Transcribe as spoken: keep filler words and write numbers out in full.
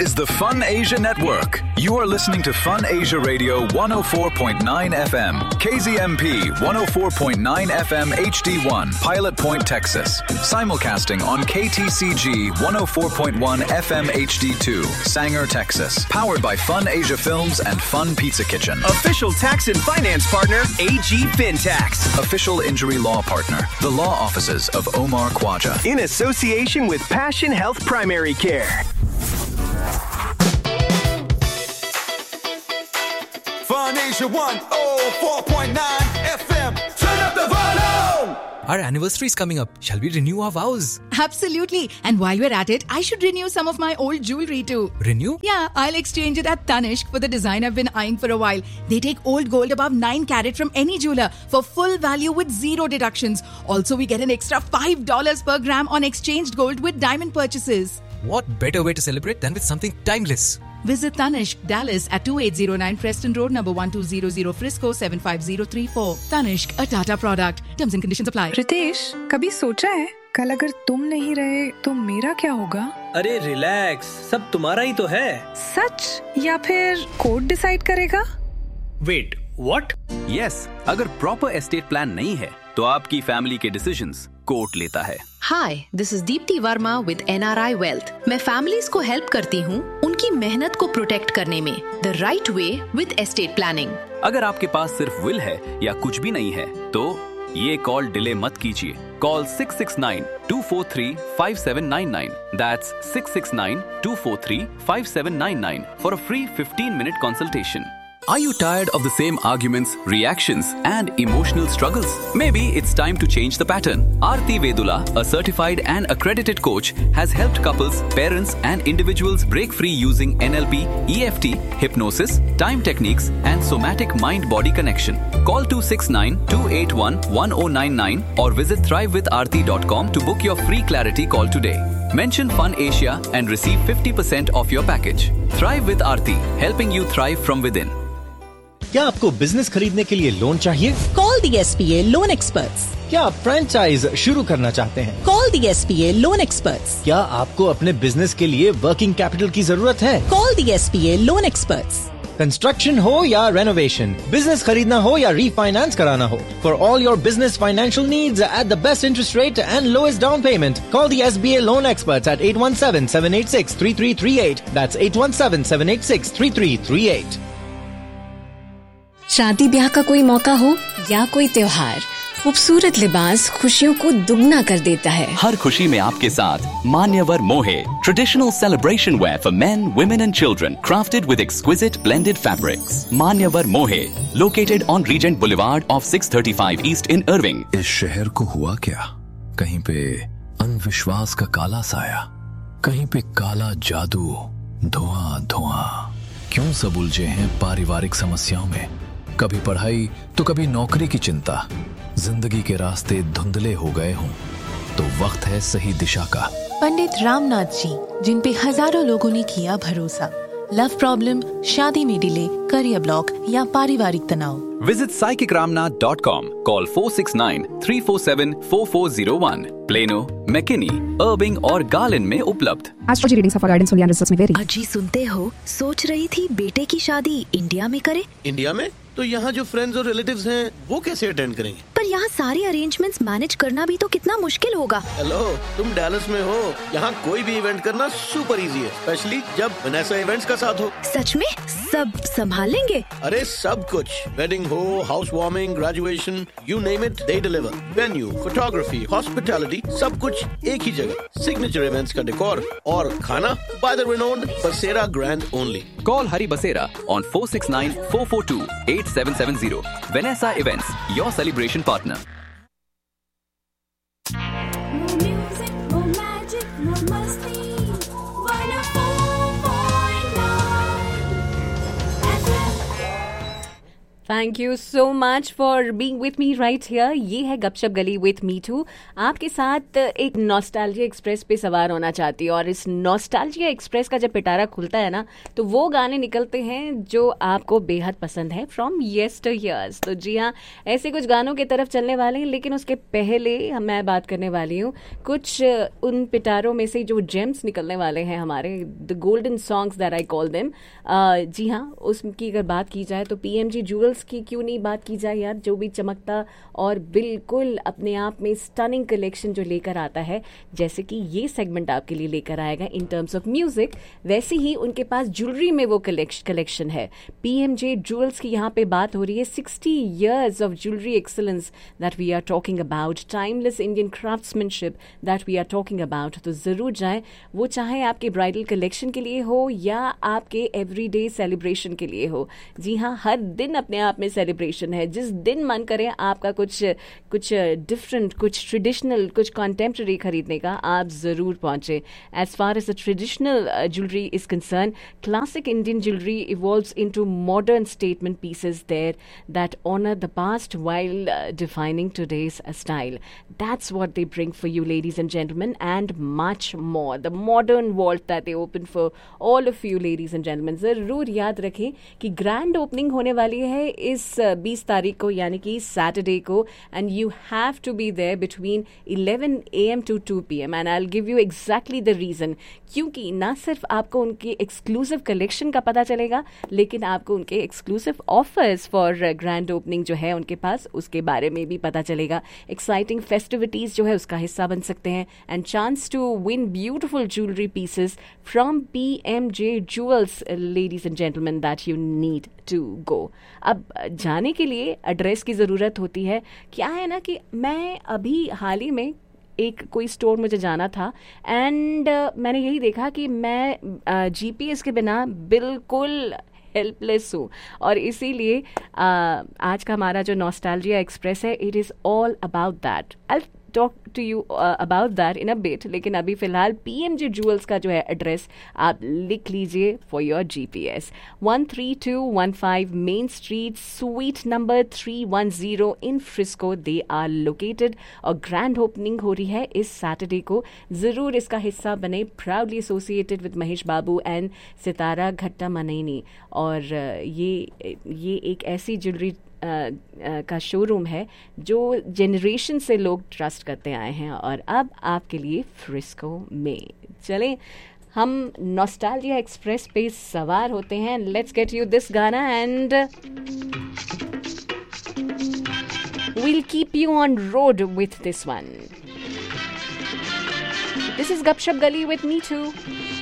is the Fun Asia Network. You are listening to Fun Asia Radio one oh four point nine F M, K Z M P one oh four point nine F M H D one, Pilot Point, Texas. Simulcasting on K T C G one oh four point one F M H D two, Sanger, Texas. Powered by Fun Asia Films and Fun Pizza Kitchen. Official tax and finance partner, A G FinTax. Official injury law partner, the law offices of Omar Khwaja. In association with Passion Health Primary Care. Fun Asia one oh four point nine F M. Turn up the volume! Our anniversary is coming up. Shall we renew our vows? Absolutely. And while we're at it, I should renew some of my old jewelry too. Renew? Yeah, I'll exchange it at Tanishq for the design I've been eyeing for a while. They take old gold above nine carat from any jeweler for full value with zero deductions. Also, we get an extra five dollars per gram on exchanged gold with diamond purchases. What better way to celebrate than with something timeless? Visit Tanishq, Dallas at twenty-eight oh nine Preston Road, number one two zero zero, Frisco seven five zero three four. Tanishq, a Tata product. Terms and conditions apply. Ritesh, कभी सोचा है कल अगर तुम नहीं रहे तो मेरा क्या होगा? अरे रिलैक्स, सब तुम्हारा ही तो है. सच या फिर कोर्ट डिसाइड करेगा? Wait, what? यस, अगर प्रॉपर एस्टेट प्लान नहीं है तो आपकी फैमिली के डिसीजंस कोर्ट लेता है. हाय, this is Deepti Verma with N R I wealth. मैं फैमिलीज को हेल्प करती हूँ उनकी मेहनत को प्रोटेक्ट करने में. The right way with estate planning. अगर आपके पास सिर्फ विल है या कुछ भी नहीं है तो ये कॉल डिले मत कीजिए. Call six six nine to four three five seven nine nine. That's six six nine to four three five seven nine nine for a free fifteen minute consultation. Are you tired of the same arguments, reactions, and emotional struggles? Maybe it's time to change the pattern. Aarti Vedula, a certified and accredited coach, has helped couples, parents, and individuals break free using N L P, E F T, hypnosis, time techniques, and somatic mind-body connection. Call two six nine two eight one one oh nine nine or visit thrive with aarti dot com to book your free clarity call today. Mention Fun Asia and receive fifty percent off your package. Thrive with Aarti, helping you thrive from within. क्या आपको business खरीदने के लिए loan चाहिए? Call the S P A loan experts. क्या आप franchise शुरू करना चाहते हैं? Call the S P A loan experts. क्या आपको अपने बिजनेस के लिए वर्किंग कैपिटल की जरूरत है? Call the S P A loan experts. Construction हो या रेनोवेशन, बिजनेस खरीदना हो या रीफाइनेंस कराना हो, for all your business financial needs at the best interest rate and lowest down payment, call the S B A loan experts eight eight one seven seven eight six three three three eight. That's eight one seven seven eight six three three three eight. शादी ब्याह का कोई मौका हो या कोई त्योहार, खूबसूरत लिबास खुशियों को दुगना कर देता है. हर खुशी में आपके साथ मान्यवर मोहे, traditional celebration where for main, women and children, crafted with exquisite blended fabrics. मान्यवर मोहे, located on reagent boulevard of six thirty five east in Irving. इस शहर को हुआ क्या? कहीं पे अंधविश्वास का काला साया, कहीं पे काला जादू, धुआं धुआं. क्यों सब उलझे हैं पारिवारिक समस्याओं में? कभी पढ़ाई तो कभी नौकरी की चिंता. जिंदगी के रास्ते धुंधले हो गए हों तो वक्त है सही दिशा का. पंडित रामनाथ जी, जिन पे हजारों लोगों ने किया भरोसा. लव प्रॉब्लम, शादी में डिले, करियर ब्लॉक या पारिवारिक तनाव. Visit psychic ramnath dot com. Call four six nine three four seven four four zero one. Plano, McKinney, Irving और गार्लन में उपलब्ध. Astrology readings for guidance only and research में very. अजी सुनते हो, सोच रही थी बेटे की शादी इंडिया में करे. इंडिया में? तो यहाँ जो फ्रेंड्स और रिलेटिव्स हैं वो कैसे अटेंड करेंगे? पर यहाँ सारे अरेंजमेंट्स मैनेज करना भी तो कितना मुश्किल होगा. हेलो, तुम डैलस में हो, यहाँ कोई भी इवेंट करना सुपर इजी है, स्पेशली जब वनेसा इवेंट्स का साथ हो. सच में सब संभाल लेंगे? अरे सब कुछ, वेडिंग हो, house warming, graduation, you name it, they deliver. Venue, photography, hospitality, सब कुछ एक ही जगह. सिग्नेचर इवेंट्स का डेकोर और खाना बाय द रिनोन्ड बसेरा grand only. Call Hari Basera on four six nine four four two eight seven seven zero. Vanessa Events, your celebration partner. Thank you so much for being with me right here. ये है गपशप गली with me to, आपके साथ एक nostalgia express पे सवार होना चाहती है। और इस नॉस्टैल्जिया एक्सप्रेस का जब पिटारा खुलता है ना, तो वो गाने निकलते हैं जो आपको बेहद पसंद है फ्रॉम येस्टर ईयर्स। तो जी हाँ, ऐसे कुछ गानों की तरफ चलने वाले हैं, लेकिन उसके पहले मैं बात करने वाली हूँ कुछ उन पिटारों में से जो जेम्स निकलने वाले हैं हमारे, the golden songs that I call them. जी हाँ, उसकी अगर बात की जाए तो पीएमजी ज्वेल्स की क्यों नहीं बात की जाए यार, जो भी चमकता और बिल्कुल अपने आप में स्टनिंग कलेक्शन जो लेकर आता है, जैसे कि ये सेगमेंट आपके लिए लेकर आएगा इन टर्म्स ऑफ म्यूजिक, वैसे ही उनके पास ज्वेलरी में वो कलेक्शन है। पीएमजे ज्वेल्स की यहाँ पे बात हो रही है। Sixty years of jewellery excellence that we are talking about, timeless Indian craftsmanship that we are talking about. तो जरूर जाएं, वो चाहे आपके ब्राइडल कलेक्शन के लिए हो या आपके एवरीडे सेलिब्रेशन के लिए हो। जी हाँ, हर दिन अपने आप में सेलिब्रेशन है। जिस दिन मन करे आपका कुछ कुछ डिफरेंट, कुछ ट्रेडिशनल, कुछ कॉन्टेम्प्रेरी खरीदने का, आप जरूर पहुंचे। As far as the traditional jewellery is concern, classic Indian jewellery evolves into modern statement pieces there that honour the past while uh, defining today's uh, style. That's what they bring for you, ladies and gentlemen, and much more. The modern vault that they open for all of you, ladies and gentlemen. ज़रूर याद रखें कि grand opening होने वाली है इस बीस तारीख को, यानी कि सैटरडे को, and you have to be there between eleven A M to to P M, and I will give you exactly the reason. क्योंकि ना सिर्फ आपको उनके एक्सक्लूसिव कलेक्शन का पता चलेगा, लेकिन आपको उनके exclusive offers for grand opening जो है उनके पास, उसके बारे में भी पता चलेगा। एक्साइटिंग फेस्टिविटीज जो है उसका हिस्सा बन सकते हैं, and chance to win beautiful jewellery pieces from पीएमजे jewels, ladies and gentleman, that you need to go. अब जाने के लिए एड्रेस की ज़रूरत होती है। क्या है ना कि मैं अभी हाल ही में एक कोई स्टोर मुझे जाना था, एंड uh, मैंने यही देखा कि मैं जीपीएस uh, के बिना बिल्कुल हेल्पलेस हूँ। और इसीलिए uh, आज का हमारा जो नॉस्टैल्जिया एक्सप्रेस है, it is all about that. I talk to you about that in a bit, लेकिन अभी फिलहाल पीएमजे ज्वेल्स का जो है एड्रेस आप लिख लीजिए for your GPS. One three to one five main street, sweet number three one zero in Frisco they are located. और ग्रैंड ओपनिंग हो रही है इस सैटरडे को। ज़रूर इसका हिस्सा बने। Proudly associated with Mahesh Babu and सितारा घट्टा मनैनी। और ये ये एक ऐसी ज्वेलरी Uh, uh, का शोरूम है जो जनरेशन से लोग ट्रस्ट करते आए हैं, और अब आपके लिए फ्रिस्को में। चलें, हम नॉस्टैल्जिया एक्सप्रेस पे सवार होते हैं। लेट्स गेट यू दिस गाना and we'll keep you on road with this one. This is Gupshup Gali with me too.